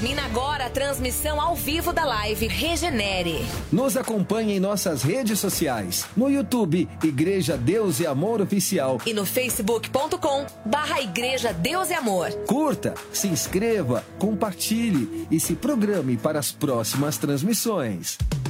Termina agora a transmissão ao vivo da live Regenere. Nos acompanhe em nossas redes sociais. No YouTube, Igreja Deus e Amor Oficial. E no facebook.com/Igreja Deus e Amor. Curta, se inscreva, compartilhe e se programe para as próximas transmissões.